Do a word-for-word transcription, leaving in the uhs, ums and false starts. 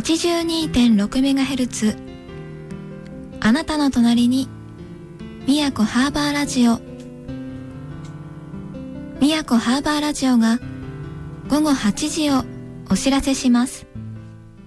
ちじゅうにてんろくメガヘルツ、あなたの隣に宮古ハーバーラジオ。宮古ハーバーラジオが午後はちじをお知らせします。